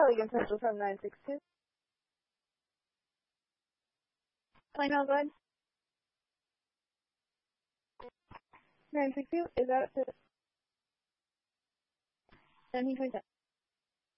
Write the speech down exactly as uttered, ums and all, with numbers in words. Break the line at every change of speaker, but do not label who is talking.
call again Central from nine six two. Play now, good. nine six two, is that the seventeen twenty-seven?